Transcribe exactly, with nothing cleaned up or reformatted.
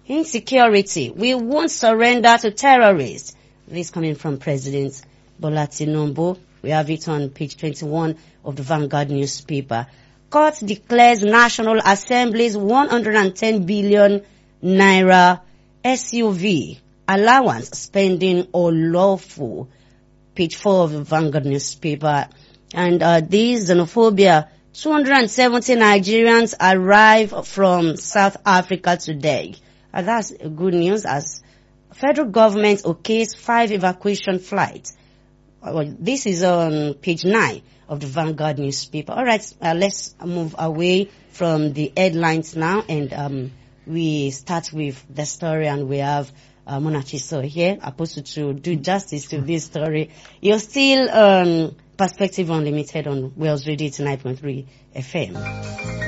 Insecurity. We won't surrender to terrorists. This coming from President Bola Tinubu. We have it on page twenty-one of the Vanguard newspaper. Court declares National Assembly's one hundred ten billion naira S U V allowance spending unlawful. Page four of the Vanguard newspaper. And uh, this xenophobia. two hundred seventy Nigerians arrive from South Africa today. Uh, that's good news as federal government okays five evacuation flights. Uh, well, this is on page nine of the Vanguard newspaper. All right, uh, let's move away from the headlines now, and um, we start with the story, and we have uh, Munachiso here, supposed to do justice to this story. You're still on um, Perspective Unlimited on Wales Radio to nine point three F M.